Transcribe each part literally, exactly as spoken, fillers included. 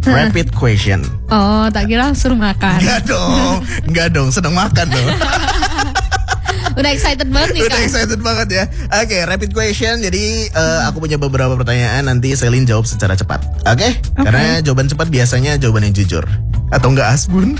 rapid question. Oh, tak kira suruh makan. Enggak dong, enggak dong, sedang makan dong. Udah excited banget nih, Kak. Udah excited banget ya. Oke, okay, rapid question. Jadi uh, aku punya beberapa pertanyaan, nanti Selin jawab secara cepat. Oke? Okay? Okay. Karena jawaban cepat biasanya jawaban yang jujur. Atau enggak asbun.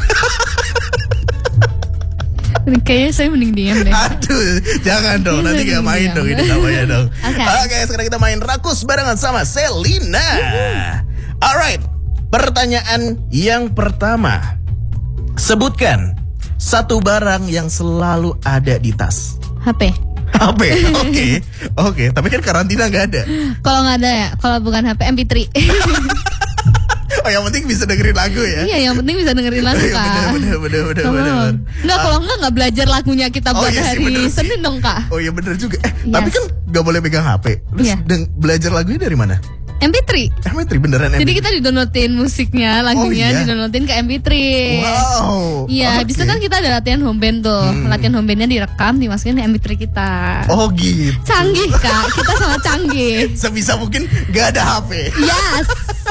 Kayaknya saya mending diam deh. Aduh, jangan dong, nanti gak main dong ini namanya dong. Oke, okay. okay, sekarang kita main rakus barengan sama Selina. Alright, pertanyaan yang pertama. Sebutkan satu barang yang selalu ada di tas. H P. H P, oke, okay. oke. Okay. Tapi kan karantina gak ada. Kalau nggak ada ya, kalau bukan H P, M P tiga. Oh, yang penting bisa dengerin lagu ya? Iya, yang penting bisa dengerin lagu, Kak. Bener, bener, bener, bener, bener. Enggak, kalau enggak nggak belajar lagunya kita buat oh, iya hari sih, Senin dong, Kak. Oh iya bener juga. Eh, yes. Tapi kan gak boleh pegang H P. Terus yeah. deng- belajar lagunya dari mana? M P tiga. M P tiga beneran M P tiga. Jadi kita didownloadin musiknya, lagunya oh, iya? didownloadin ke M P tiga. Wow. Iya, okay. Habis itu kan kita ada latihan home band tuh. Hmm. Latihan home bandnya direkam, dimasukin di M P tiga kita. Oh gitu. Canggih, Kak. Kita sangat canggih. Sebisa mungkin gak ada H P. Yes.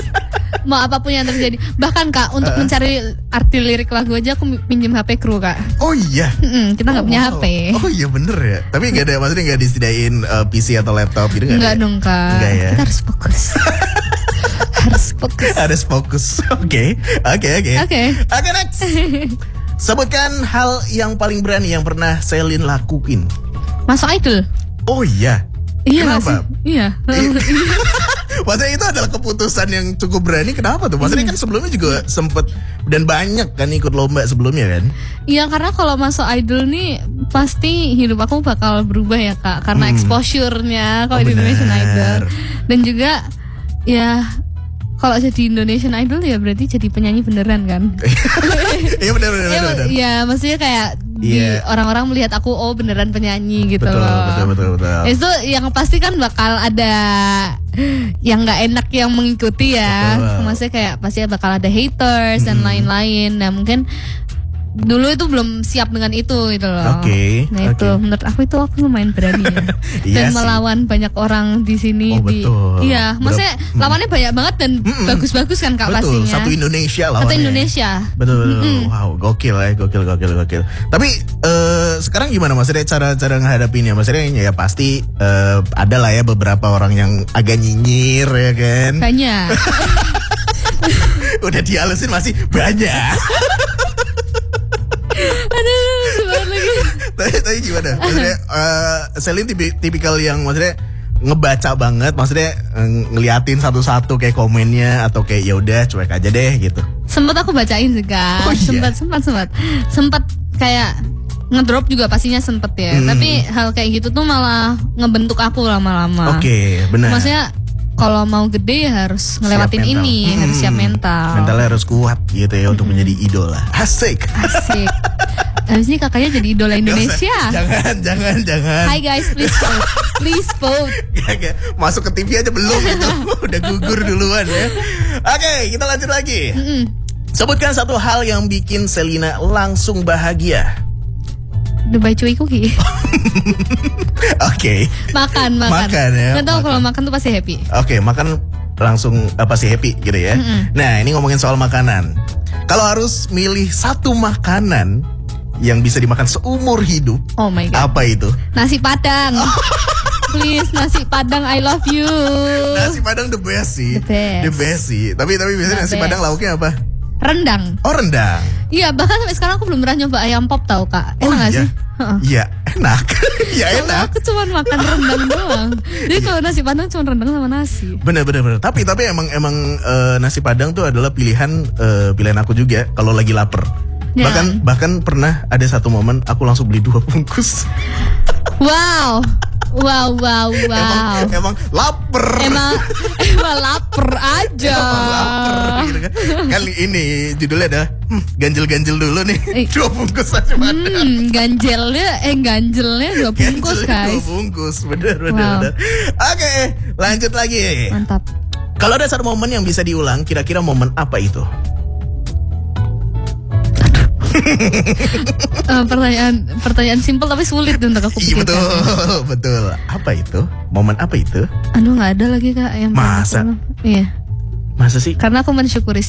Mau apapun yang terjadi. Bahkan, Kak, untuk uh. mencari arti lirik lagu aja aku pinjem H P kru, Kak. Oh iya. Mm-mm, kita nggak oh, punya wow. H P. Oh iya bener ya. Tapi nggak ada, maksudnya nggak disediain uh, P C atau laptop gitu nggak? Nggak dong, Kak. Nggak ya. Kita harus fokus. harus fokus. Harus fokus. Oke, oke, oke. Oke. Oke next. Sebutkan hal yang paling berani yang pernah Selin lakuin. Masuk idol. Oh iya. Iya. Kenapa? Masih, iya. Maksudnya itu adalah keputusan yang cukup berani. Kenapa tuh? Maksudnya kan sebelumnya juga sempet dan banyak kan ikut lomba sebelumnya kan? Iya, karena kalau masuk idol nih pasti hidup aku bakal berubah ya, Kak. Karena hmm. exposure-nya kalau oh, di Indonesian Idol. Dan juga ya kalau jadi Indonesian Idol ya berarti jadi penyanyi beneran kan? Iya bener bener ya, bener. Ya maksudnya kayak di yeah. orang-orang melihat aku oh beneran penyanyi gitu betul, loh. Betul betul betul. Itu yang pasti kan bakal ada yang nggak enak yang mengikuti ya. Betul. Maksudnya kayak pasti bakal ada haters hmm. dan lain-lain. Nah mungkin dulu itu belum siap dengan itu gitu loh. Oke. Okay, nah okay. itu menurut aku itu aku lumayan berani ya. Dan iya melawan banyak orang di sini. Oh, di, betul. Iya, maksudnya hmm. lawannya banyak banget dan Mm-mm. bagus-bagus kan Kak betul. pastinya. Satu Indonesia lawannya. Satu Indonesia. Betul betul. Mm-mm. Wow, gokil ya, gokil gokil gokil. Tapi uh, sekarang gimana maksudnya cara-cara menghadapinya? Maksudnya ya pasti uh, ada lah ya beberapa orang yang agak nyinyir ya kan. Banyak. Udah dihalusin masih banyak. Aduh, sebentar lagi. Tapi, tapi gimana? Maksudnya uh, Selin tipi, tipikal yang maksudnya ngebaca banget, maksudnya ng- ngeliatin satu-satu kayak komennya atau kayak ya udah cuek aja deh gitu. Sempat aku bacain sih, Kak. Oh, iya? Sempat sempat sempat. Sempat kayak ngedrop juga pastinya sempet ya. Hmm. Tapi hal kayak gitu tuh malah ngebentuk aku lama-lama. Oke, okay, benar. Maksudnya kalau mau gede ya harus ngelewatin ini, hmm. harus siap mental. Mentalnya harus kuat gitu ya hmm. untuk menjadi idola. Asik. Asik. Habis ini kakaknya jadi idola Indonesia. Jangan, jangan, jangan. Hai guys, please vote. Please vote. Gak, gak. Masuk ke T V aja belum itu. Udah gugur duluan ya. Oke, okay, kita lanjut lagi. Mm-mm. Sebutkan satu hal yang bikin Selina langsung bahagia. Dubai Cuy Cookie. Oke. Okay. Makan, makan. Makan ya. Nggak tahu kalau makan tuh pasti happy. Oke, okay, makan langsung uh, pasti happy gitu ya. Mm-mm. Nah, ini ngomongin soal makanan. Kalau harus milih satu makanan yang bisa dimakan seumur hidup, oh my god, apa itu? Nasi Padang. Please, nasi Padang, I love you. Nasi Padang the best sih. The best. The best sih. Tapi tapi biasanya nasi best. Padang lauknya apa? Rendang. Oh, rendang. Iya, bahkan sampai sekarang aku belum pernah nyoba ayam pop tau, Kak. Enak oh, gak iya? sih? Iya, enak. Iya enak. Aku cuma makan rendang doang. Jadi kalau nasi Padang cuma rendang sama nasi. Bener bener bener. Tapi tapi emang emang uh, nasi Padang tuh adalah pilihan uh, pilihan aku juga kalau lagi lapar. Ya. Bahkan bahkan pernah ada satu momen aku langsung beli dua bungkus. Wow. Wow, wow, wow. Emang, emang lapar. Emang, emang lapar aja. Emang lapar gitu kan. Kali ini judulnya ada hmm, ganjel-ganjel dulu nih. Eh. Dua bungkus aja Padang. Hmm, ganjelnya, eh ganjelnya dua bungkus ganjelnya guys. Dua bungkus, bener bener wow. bener. Oke, lanjut lagi. Mantap. Kalau ada satu momen yang bisa diulang, kira-kira momen apa itu? uh, pertanyaan pertanyaan simpel tapi sulit untuk aku pikirkan. Iya betul, betul. Apa itu? Momen apa itu? Aduh nggak ada lagi Kak yang masa? Iya. Masa sih? Karena aku mensyukuri